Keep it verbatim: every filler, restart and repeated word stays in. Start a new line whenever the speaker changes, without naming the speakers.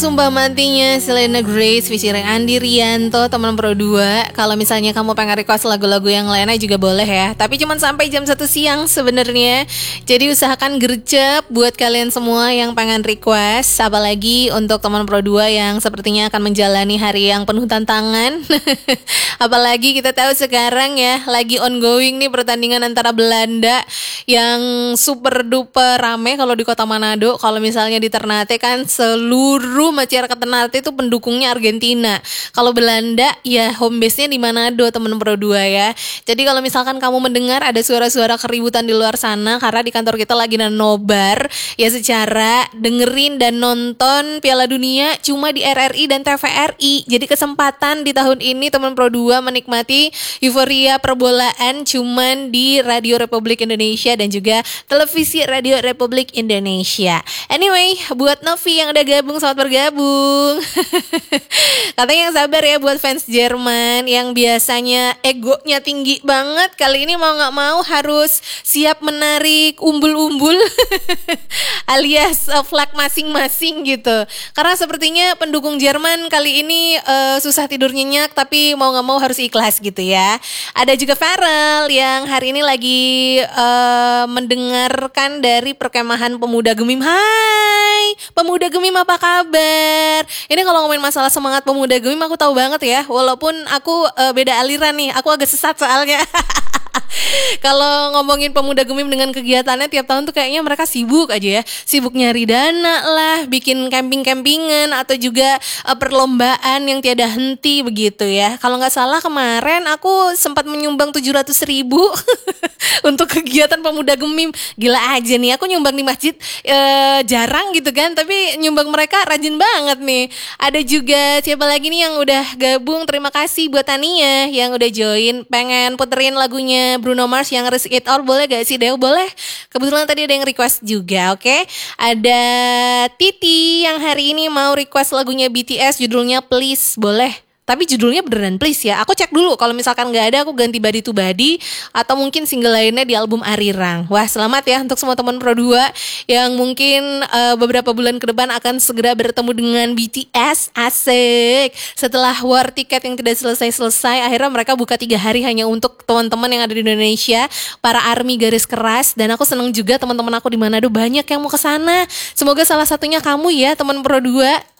Sumpah matinya Selena Grace featuring Andi Rianto, teman Pro dua. Kalau misalnya kamu pengen request lagu-lagu yang lainnya juga boleh ya. Tapi cuma sampai jam satu siang sebenarnya. Jadi usahakan gercep buat kalian semua yang pengen request. Apalagi untuk teman Pro dua yang sepertinya akan menjalani hari yang penuh tantangan. Apalagi kita tahu sekarang ya lagi ongoing nih pertandingan antara Belanda yang super duper rame kalau di kota Manado. Kalau misalnya di Ternate kan seluruh masyarakat Ternate itu pendukungnya Argentina. Kalau Belanda ya home base-nya di Manado, teman Pro dua ya. Jadi kalau misalkan kamu mendengar ada suara-suara keributan di luar sana karena di kantor kita lagi nobar, ya secara dengerin dan nonton Piala Dunia cuma di R R I dan T V R I. Jadi kesempatan di tahun ini teman Pro dua menikmati euforia perbolaan cuman di Radio Republik Indonesia dan juga televisi Radio Republik Indonesia. Anyway, buat Novi yang udah gabung, selamat bergabung. Katanya yang sabar ya buat fans Jerman yang biasanya egonya tinggi banget. Kali ini mau gak mau harus siap menarik umbul-umbul alias uh, flag masing-masing gitu. Karena sepertinya pendukung Jerman kali ini uh, susah tidur nyenyak, tapi mau gak mau harus ikhlas gitu ya. Ada juga Farel yang hari ini lagi uh, mendengarkan dari perkemahan Pemuda Gemim. Hai Pemuda Gemim, apa kabar? Ini kalau ngomongin masalah semangat Pemuda Gemim aku tahu banget ya. Walaupun aku uh, beda aliran nih, aku agak sesat soalnya. Kalau ngomongin Pemuda Gemim dengan kegiatannya tiap tahun tuh kayaknya mereka sibuk aja ya. Sibuk nyari dana lah, bikin camping-campingan atau juga uh, perlombaan yang tiada henti begitu ya. Kalau gak salah kemarin aku sempat menyumbang tujuh ratus ribu untuk kegiatan Pemuda Gemim. Gila aja nih, aku nyumbang di masjid uh, jarang gitu kan, tapi nyumbang mereka rajin banget nih. Ada juga siapa lagi nih yang udah gabung. Terima kasih buat Tania yang udah join. Pengen puterin lagunya Bruno Mars yang Risk It All, boleh gak sih Deo? Boleh. Kebetulan tadi ada yang request juga, oke okay? Ada Titi yang hari ini mau request lagunya B T S judulnya Please, boleh. Tapi judulnya beneran Please ya. Aku cek dulu, kalau misalkan gak ada aku ganti Body to Body atau mungkin single lainnya di album Arirang. Wah, selamat ya untuk semua teman Pro dua yang mungkin uh, beberapa bulan ke depan akan segera bertemu dengan B T S. Asik. Setelah war tiket yang tidak selesai-selesai, akhirnya mereka buka tiga hari hanya untuk teman-teman yang ada di Indonesia, para army garis keras. Dan aku seneng juga teman-teman aku di Manado banyak yang mau ke sana. Semoga salah satunya kamu ya teman Pro dua.